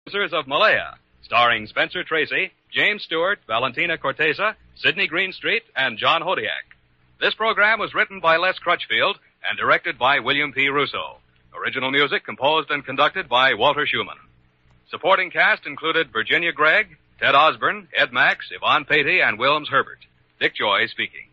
of Malaya, starring Spencer Tracy, James Stewart, Valentina Corteza, Sidney Greenstreet, and John Hodiak. This program was written by Les Crutchfield and directed by William P. Russo. Original music composed and conducted by Walter Schumann. Supporting cast included Virginia Gregg, Ted Osborne, Ed Max, Yvonne Patey, and Wilms Herbert. Dick Joy speaking.